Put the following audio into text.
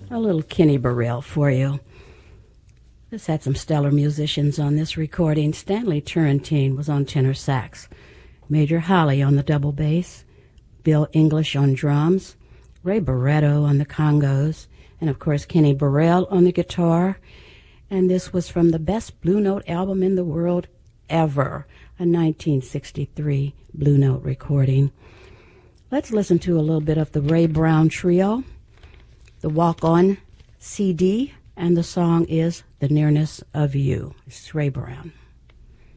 A little Kenny Burrell for you. This had some stellar musicians on this recording. Stanley Turrentine was on tenor sax, Major Holly on the double bass, Bill English on drums, Ray Barretto on the congos, and of course Kenny Burrell on the guitar. And this was from the best Blue Note album in the world ever, a 1963 Blue Note recording. Let's listen to a little bit of the Ray Brown Trio, the Walk On CD, and the song is The Nearness of You. This is Ray Brown.